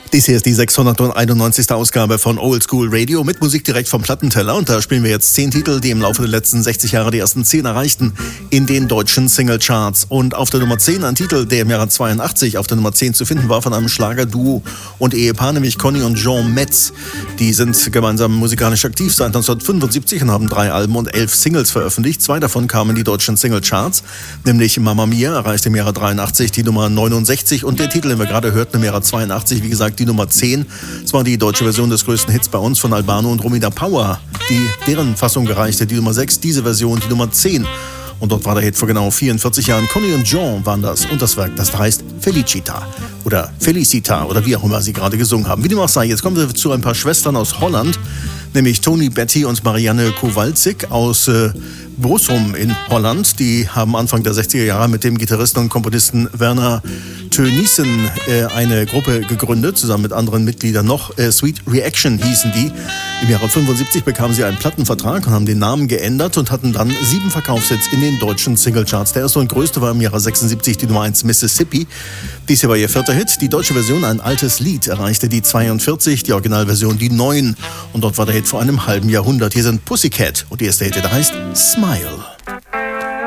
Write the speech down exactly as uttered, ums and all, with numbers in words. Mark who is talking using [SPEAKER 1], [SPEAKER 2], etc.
[SPEAKER 1] Dies hier ist die sechshunderteinundneunzigste Ausgabe von Old School Radio mit Musik direkt vom Plattenteller. Und da spielen wir jetzt zehn Titel, die im Laufe der letzten sechzig Jahre die ersten zehn erreichten in den deutschen Singlecharts. Und auf der Nummer zehn ein Titel, der im Jahre zweiundachtzig auf der Nummer zehn zu finden war von einem Schlagerduo und Ehepaar, nämlich Conny und Jean Metz. Die sind gemeinsam musikalisch aktiv seit neunzehnhundertfünfundsiebzig und haben drei Alben und elf Singles veröffentlicht. Zwei davon kamen in die deutschen Singlecharts, nämlich Mamma Mia erreichte im Jahre dreiundachtzig die Nummer neunundsechzig und der Titel, den wir gerade hörten, im Jahre zweiundachtzig, wie gesagt, die Nummer zehn. Das war die deutsche Version des größten Hits bei uns von Albano und Romina Power. Die, deren Fassung erreichte die Nummer sechs, diese Version die Nummer zehn. Und dort war der Hit vor genau vierundvierzig Jahren. Conny und Jean waren das. Und das Werk, das heißt Felicita. Oder Felicita. Oder wie auch immer sie gerade gesungen haben. Wie dem auch sei, jetzt kommen wir zu ein paar Schwestern aus Holland. Nämlich Toni, Betty und Marianne Kowalczyk aus äh, Brusum in Holland. Die haben Anfang der sechziger Jahre mit dem Gitarristen und Komponisten Werner Teunissen äh, eine Gruppe gegründet, zusammen mit anderen Mitgliedern noch. Äh, Sweet Reaction hießen die. Im Jahre fünfundsiebzig bekamen sie einen Plattenvertrag und haben den Namen geändert und hatten dann sieben Verkaufshits in den deutschen Singlecharts. Der erste und größte war im Jahre sechsundsiebzig die Nummer eins Mississippi. Dies hier war ihr vierter Hit. Die deutsche Version, ein altes Lied, erreichte die zweiundvierzig, die Originalversion die neun. Und dort war der Hit vor einem halben Jahrhundert. Hier sind Pussycat und die erste Hit, der heißt Smile.